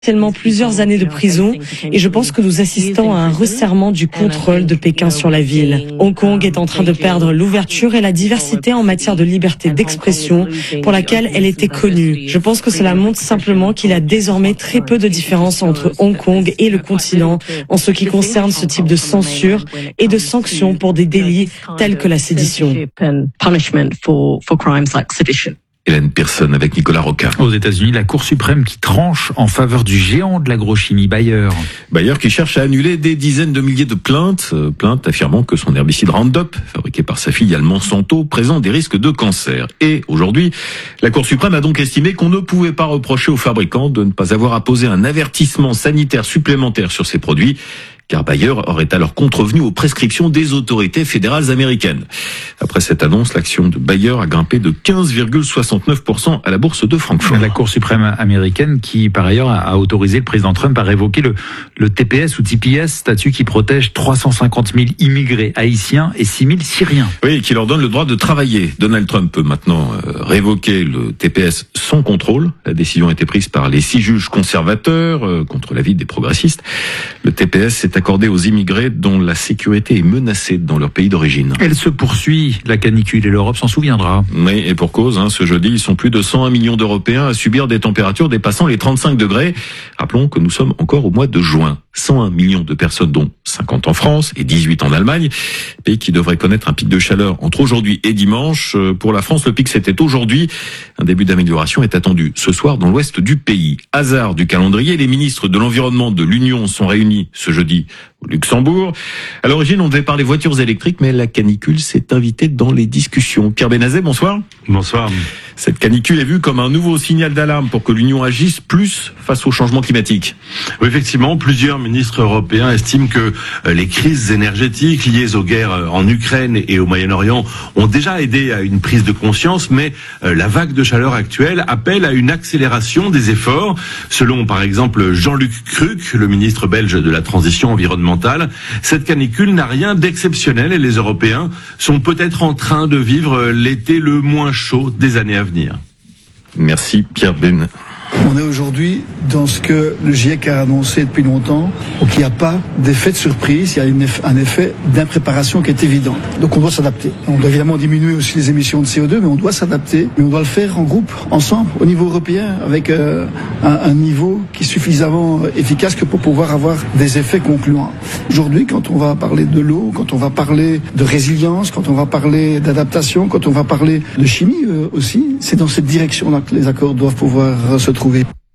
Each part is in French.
Potentiellement plusieurs années de prison et je pense que nous assistons à un resserrement du contrôle de Pékin sur la ville. Hong Kong est en train de perdre l'ouverture et la diversité en matière de liberté d'expression pour laquelle elle était connue. Je pense que cela montre simplement qu'il y a désormais très peu de différence entre Hong Kong et le continent en ce qui concerne ce type de censure et de sanctions pour des délits tels que la sédition. Hélène Pearson avec Nicolas Roca. Aux États-Unis, la Cour suprême qui tranche en faveur du géant de l'agrochimie Bayer. Bayer qui cherche à annuler des dizaines de milliers de plaintes affirmant que son herbicide Roundup, fabriqué par sa filiale Monsanto, présente des risques de cancer. Et aujourd'hui, la Cour suprême a donc estimé qu'on ne pouvait pas reprocher aux fabricants de ne pas avoir apposé un avertissement sanitaire supplémentaire sur ces produits, car Bayer aurait alors contrevenu aux prescriptions des autorités fédérales américaines. Après cette annonce, l'action de Bayer a grimpé de 15,69% à la bourse de Francfort. La Cour suprême américaine qui, par ailleurs, a autorisé le président Trump à révoquer le TPS ou TPS, statut qui protège 350 000 immigrés haïtiens et 6 000 Syriens. Oui, qui leur donne le droit de travailler. Donald Trump peut maintenant révoquer le TPS sans contrôle. La décision a été prise par les 6 juges conservateurs contre l'avis des progressistes. Le TPS est accordé aux immigrés dont la sécurité est menacée dans leur pays d'origine. Elle se poursuit, la canicule, et l'Europe s'en souviendra. Oui, et pour cause, ce jeudi, ils sont plus de 101 millions d'Européens à subir des températures dépassant les 35 degrés. Rappelons que nous sommes encore au mois de juin. 101 millions de personnes, dont 50 en France et 18 en Allemagne, pays qui devrait connaître un pic de chaleur entre aujourd'hui et dimanche. Pour la France, le pic c'était aujourd'hui. Un début d'amélioration est attendu ce soir dans l'ouest du pays. Hasard du calendrier, les ministres de l'Environnement de l'Union sont réunis ce jeudi au Luxembourg. À l'origine, on devait parler voitures électriques, mais la canicule s'est invitée dans les discussions. Pierre Benazet, bonsoir. Bonsoir. Cette canicule est vue comme un nouveau signal d'alarme pour que l'Union agisse plus face au changement climatique. Oui, effectivement, plusieurs ministres européens estiment que les crises énergétiques liées aux guerres en Ukraine et au Moyen-Orient ont déjà aidé à une prise de conscience, mais la vague de chaleur actuelle appelle à une accélération des efforts. Selon, par exemple, Jean-Luc Cruc, le ministre belge de la transition environnementale, cette canicule n'a rien d'exceptionnel et les Européens sont peut-être en train de vivre l'été le moins chaud des années à venir. Merci Pierre Ben. On est aujourd'hui dans ce que le GIEC a annoncé depuis longtemps, qu'il n'y a pas d'effet de surprise, il y a un effet d'impréparation qui est évident. Donc on doit s'adapter. On doit évidemment diminuer aussi les émissions de CO2, mais on doit s'adapter. Mais on doit le faire en groupe, ensemble, au niveau européen, avec un niveau qui est suffisamment efficace que pour pouvoir avoir des effets concluants. Aujourd'hui, quand on va parler de l'eau, quand on va parler de résilience, quand on va parler d'adaptation, quand on va parler de chimie aussi, c'est dans cette direction-là que les accords doivent pouvoir se trouver.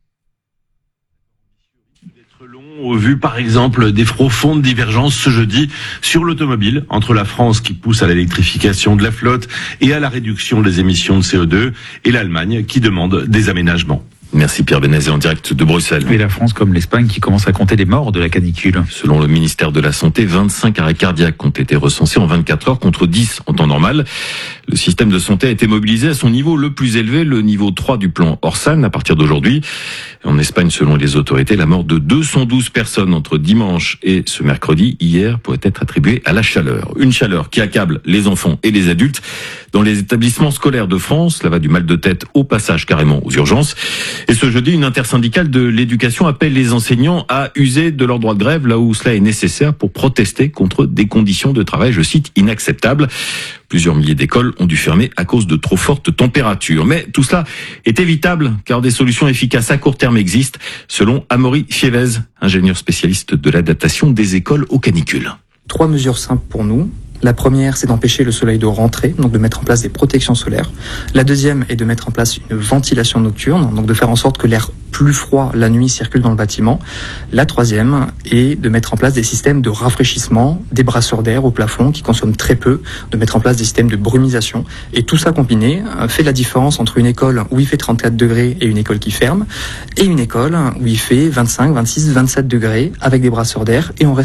Au vu par exemple des profondes divergences ce jeudi sur l'automobile entre la France qui pousse à l'électrification de la flotte et à la réduction des émissions de CO2 et l'Allemagne qui demande des aménagements. Merci Pierre Benazet en direct de Bruxelles. Et la France comme l'Espagne qui commence à compter les morts de la canicule. Selon le ministère de la Santé, 25 arrêts cardiaques ont été recensés en 24 heures contre 10 en temps normal. Le système de santé a été mobilisé à son niveau le plus élevé, le niveau 3 du plan Orsan à partir d'aujourd'hui. En Espagne, selon les autorités, la mort de 212 personnes entre dimanche et ce mercredi, hier, pourrait être attribuée à la chaleur. Une chaleur qui accable les enfants et les adultes. Dans les établissements scolaires de France, cela va du mal de tête au passage carrément aux urgences. Et ce jeudi, une intersyndicale de l'éducation appelle les enseignants à user de leur droit de grève là où cela est nécessaire pour protester contre des conditions de travail, je cite, inacceptables. Plusieurs milliers d'écoles ont dû fermer à cause de trop fortes températures. Mais tout cela est évitable car des solutions efficaces à court terme existent, selon Amaury Fievez, ingénieur spécialiste de l'adaptation des écoles aux canicules. 3 mesures simples pour nous. La première, c'est d'empêcher le soleil de rentrer, donc de mettre en place des protections solaires. La deuxième est de mettre en place une ventilation nocturne, donc de faire en sorte que l'air plus froid la nuit circule dans le bâtiment. La troisième est de mettre en place des systèmes de rafraîchissement, des brasseurs d'air au plafond qui consomment très peu, de mettre en place des systèmes de brumisation. Et tout ça combiné fait la différence entre une école où il fait 34 degrés et une école qui ferme, et une école où il fait 25, 26, 27 degrés avec des brasseurs d'air et on reste ouvert.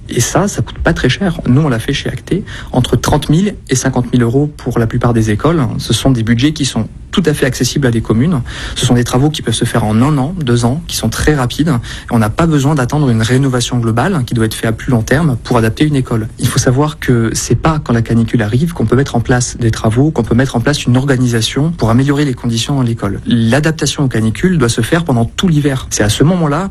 Et ça coûte pas très cher. Nous, on l'a fait chez Acté, entre 30 000 et 50 000 euros pour la plupart des écoles. Ce sont des budgets qui sont tout à fait accessibles à des communes. Ce sont des travaux qui peuvent se faire en 1 an, 2 ans, qui sont très rapides. Et on n'a pas besoin d'attendre une rénovation globale qui doit être faite à plus long terme pour adapter une école. Il faut savoir que c'est pas quand la canicule arrive qu'on peut mettre en place des travaux, qu'on peut mettre en place une organisation pour améliorer les conditions dans l'école. L'adaptation aux canicules doit se faire pendant tout l'hiver. C'est à ce moment-là